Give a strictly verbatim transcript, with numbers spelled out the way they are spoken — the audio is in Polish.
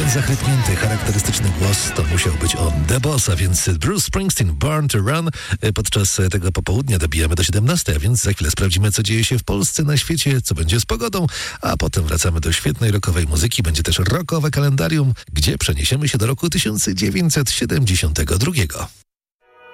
ten zachrypnięty, charakterystyczny głos to musiał być on, The Boss, a więc Bruce Springsteen, Born to Run. Podczas tego popołudnia dobijamy do siedemnastej, a więc za chwilę sprawdzimy, co dzieje się w Polsce, na świecie, co będzie z pogodą, a potem wracamy do świetnej rockowej muzyki. Będzie też rockowe kalendarium, gdzie przeniesiemy się do roku tysiąc dziewięćset siedemdziesiątego drugiego.